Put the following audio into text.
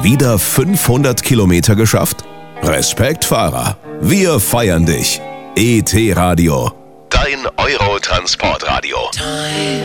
Schon wieder 500 Kilometer geschafft? Respekt, Fahrer. Wir feiern dich. ET Radio. Dein Euro-Transportradio.